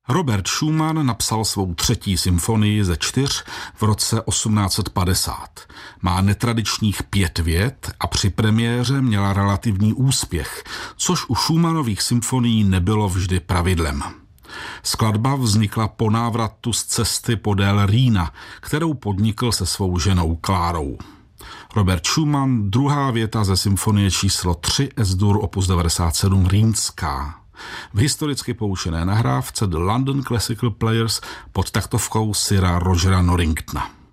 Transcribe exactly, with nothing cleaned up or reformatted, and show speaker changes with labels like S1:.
S1: Robert Schumann napsal svou třetí symfonii ze čtyř v roce osmnáct set padesát. Má netradičních pět vět a při premiéře měla relativní úspěch, což u Schumannových symfonií nebylo vždy pravidlem. Skladba vznikla po návratu z cesty podél Rýna, kterou podnikl se svou ženou Klárou. Robert Schumann, druhá věta ze symfonie číslo tři Es-Dur opus devadesát sedm Rýnská. V historicky poučené nahrávce The London Classical Players pod taktovkou Sira Rogera Norringtona.